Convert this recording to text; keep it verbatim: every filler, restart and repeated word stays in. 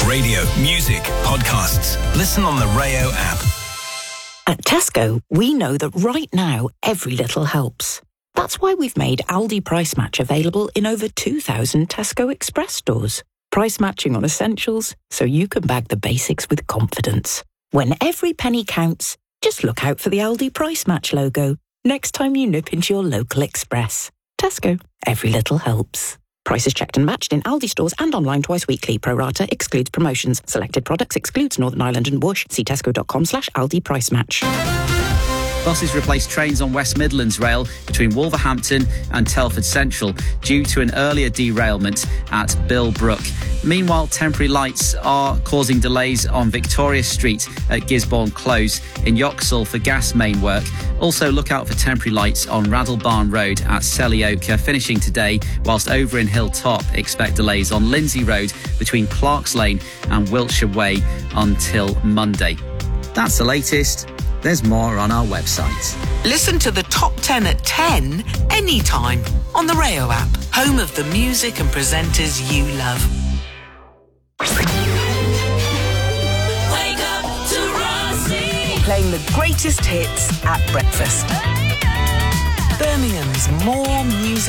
Radio, music, podcasts. Listen on the Rayo app. At Tesco, we know that right now, every little helps. That's why we've made Aldi Price Match available in over two thousand Tesco Express stores. Price matching on essentials, so you can bag the basics with confidence. When every penny counts, just look out for the Aldi Price Match logo next time you nip into your local Express. Tesco, every little helps. Prices checked and matched in Aldi stores and online twice weekly. Pro rata excludes promotions. Selected products excludes Northern Ireland and Whoosh. See tesco.com slash Aldi Price Match. Buses replaced trains on West Midlands Rail between Wolverhampton and Telford Central due to an earlier derailment at Bill Brook. Meanwhile, temporary lights are causing delays on Victoria Street at Gisborne Close in Yoxall for gas main work. Also, look out for temporary lights on Raddlebarn Road at Selioka finishing today, whilst over in Hilltop expect delays on Lindsay Road between Clarks Lane and Wiltshire Way until Monday. That's the latest. There's more on our website. Listen to the top ten at ten anytime on the Rayo app, home of the music and presenters you love. Wake up to Rossi. Playing the greatest hits at breakfast. Birmingham's more music.